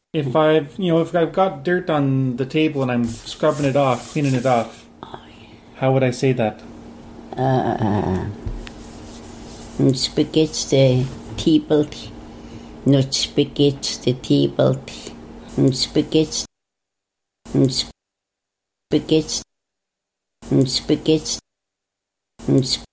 if I've got dirt on the table and I'm scrubbing it off, cleaning it off, how would I say that? Uh, spaghetti table, not spaghetti table, spaghetti, spaghetti, spaghetti,